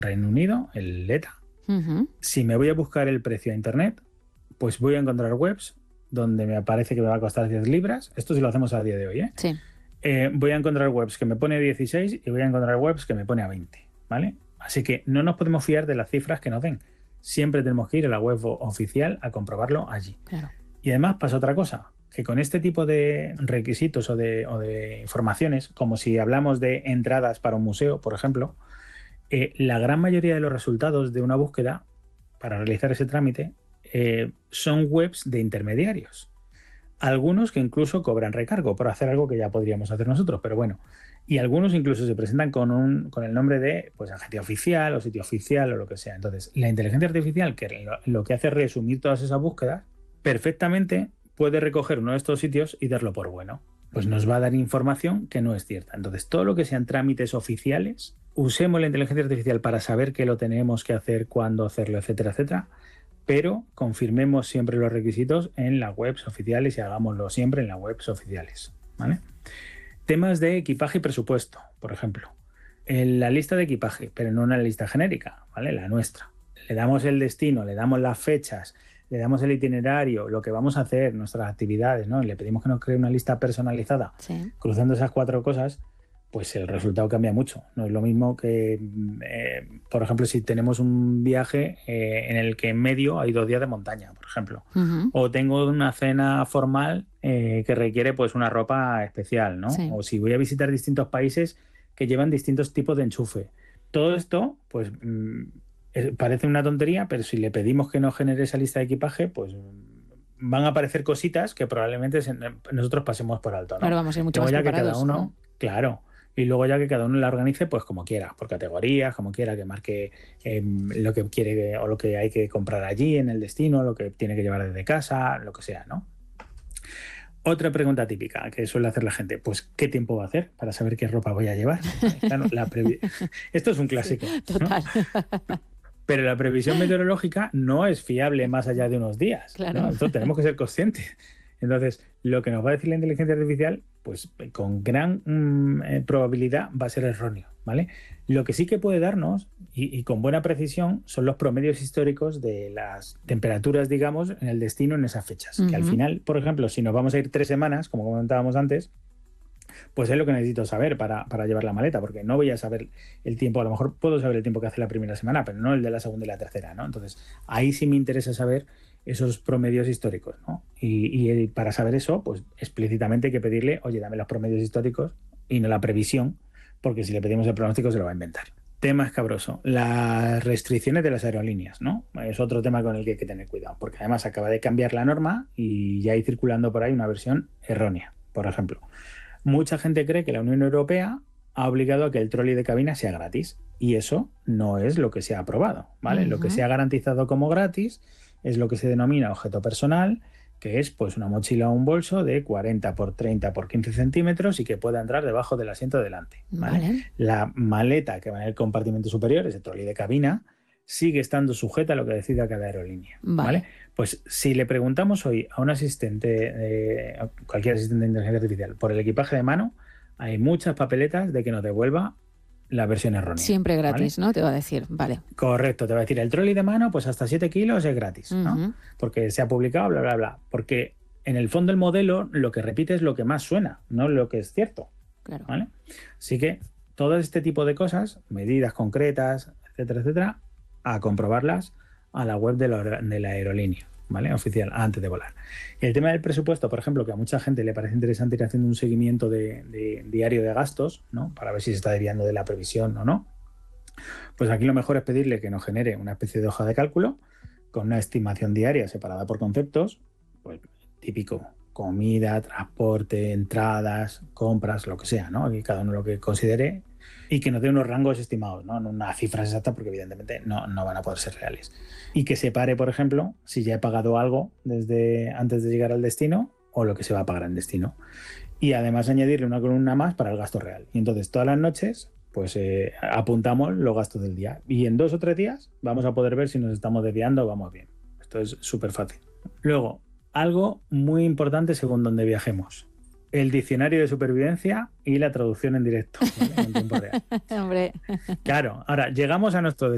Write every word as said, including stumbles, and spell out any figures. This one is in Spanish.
Reino Unido, el E T A. Uh-huh. Si me voy a buscar el precio a internet, pues voy a encontrar webs donde me aparece que me va a costar diez libras. Esto sí lo hacemos a día de hoy, ¿eh? Sí. Eh, voy a encontrar webs que me pone dieciséis y voy a encontrar webs que me pone a veinte, ¿vale? Así que no nos podemos fiar de las cifras que nos den. Siempre tenemos que ir a la web oficial a comprobarlo allí. Claro. Y además pasa otra cosa, que con este tipo de requisitos o de, o de informaciones, como si hablamos de entradas para un museo, por ejemplo, eh, la gran mayoría de los resultados de una búsqueda para realizar ese trámite eh, son webs de intermediarios. Algunos que incluso cobran recargo por hacer algo que ya podríamos hacer nosotros, pero bueno. Y algunos incluso se presentan con, un, con el nombre de pues, agencia oficial o sitio oficial o lo que sea. Entonces, la inteligencia artificial, que lo, lo que hace es resumir todas esas búsquedas, perfectamente puede recoger uno de estos sitios y darlo por bueno. Pues nos va a dar información que no es cierta. Entonces, todo lo que sean trámites oficiales, usemos la inteligencia artificial para saber qué lo tenemos que hacer, cuándo hacerlo, etcétera, etcétera. Pero confirmemos siempre los requisitos en las webs oficiales y hagámoslo siempre en las webs oficiales, ¿vale? Temas de equipaje y presupuesto, por ejemplo. En la lista de equipaje, pero no una lista genérica, ¿vale? La nuestra. Le damos el destino, le damos las fechas, le damos el itinerario, lo que vamos a hacer, nuestras actividades, ¿no? Y le pedimos que nos cree una lista personalizada. Sí. Cruzando esas cuatro cosas, pues el resultado cambia mucho. No es lo mismo que, eh, por ejemplo, si tenemos un viaje eh, en el que en medio hay dos días de montaña, por ejemplo. Uh-huh. O tengo una cena formal eh, que requiere pues una ropa especial, ¿no? Sí. O si voy a visitar distintos países que llevan distintos tipos de enchufe. Todo esto, pues mmm, es, parece una tontería, pero si le pedimos que nos genere esa lista de equipaje, pues van a aparecer cositas que probablemente se, nosotros pasemos por alto, ¿no? Claro, vamos a ir mucho Luego más ya preparados, que cada uno, ¿no? Claro. Y luego ya que cada uno la organice pues como quiera, por categorías, como quiera, que marque eh, lo que quiere o lo que hay que comprar allí en el destino, lo que tiene que llevar desde casa, lo que sea, ¿no? Otra pregunta típica que suele hacer la gente, pues ¿qué tiempo va a hacer para saber qué ropa voy a llevar? Claro, la previ... Esto es un clásico, Sí, total. ¿no? Pero la previsión meteorológica no es fiable más allá de unos días, Claro. ¿no? Entonces tenemos que ser conscientes. Entonces, lo que nos va a decir la inteligencia artificial, pues con gran mmm, eh, probabilidad va a ser erróneo, ¿vale? Lo que sí que puede darnos, y, y con buena precisión, son los promedios históricos de las temperaturas, digamos, en el destino en esas fechas. Uh-huh. Que al final, por ejemplo, si nos vamos a ir tres semanas, como comentábamos antes, pues es lo que necesito saber para, para llevar la maleta, porque no voy a saber el tiempo, a lo mejor puedo saber el tiempo que hace la primera semana, pero no el de la segunda y la tercera, ¿no? Entonces, ahí sí me interesa saber esos promedios históricos, ¿no? Y, y para saber eso, pues explícitamente hay que pedirle, oye, dame los promedios históricos y no la previsión, porque si le pedimos el pronóstico se lo va a inventar. Tema escabroso, las restricciones de las aerolíneas, ¿no? Es otro tema con el que hay que tener cuidado, porque además acaba de cambiar la norma y ya hay circulando por ahí una versión errónea, por ejemplo. Mucha gente cree que la Unión Europea ha obligado a que el trolley de cabina sea gratis, y eso no es lo que se ha aprobado, ¿vale? Uh-huh. Lo que se ha garantizado como gratis es lo que se denomina objeto personal, que es pues una mochila o un bolso de cuarenta por treinta por quince centímetros y que pueda entrar debajo del asiento de delante, ¿vale? Vale. La maleta que va en el compartimento superior, ese trolley de cabina, sigue estando sujeta a lo que decida cada aerolínea, vale. ¿vale? Pues si le preguntamos hoy a un asistente, eh, a cualquier asistente de inteligencia artificial, por el equipaje de mano, hay muchas papeletas de que nos devuelva la versión errónea. Siempre gratis, ¿vale? ¿no? Te va a decir, vale. Correcto, te va a decir, el trolley de mano, pues hasta siete kilos es gratis, ¿no? Uh-huh. Porque se ha publicado, bla, bla, bla. Porque en el fondo el modelo lo que repite es lo que más suena, no lo que es cierto. Claro. ¿Vale? Así que todo este tipo de cosas, medidas concretas, etcétera, etcétera, a comprobarlas a la web de la, de la aerolínea, ¿vale? Oficial, antes de volar. Y el tema del presupuesto, por ejemplo, que a mucha gente le parece interesante ir haciendo un seguimiento de, de diario de gastos, ¿no? Para ver si se está desviando de la previsión o no. Pues aquí lo mejor es pedirle que nos genere una especie de hoja de cálculo con una estimación diaria separada por conceptos, pues típico, comida, transporte, entradas, compras, lo que sea, ¿no? Y cada uno lo que considere, y que nos dé unos rangos estimados, ¿no? No unas cifras exactas, porque evidentemente no, no van a poder ser reales. Y que separe, por ejemplo, si ya he pagado algo desde antes de llegar al destino o lo que se va a pagar en destino. Y además añadirle una columna más para el gasto real. Y entonces todas las noches pues eh, apuntamos los gastos del día. Y en dos o tres días vamos a poder ver si nos estamos desviando o vamos bien. Esto es súper fácil. Luego, algo muy importante según donde viajemos. El diccionario de supervivencia y la traducción en directo, ¿vale? En tiempo real. Hombre. Claro, ahora llegamos a nuestro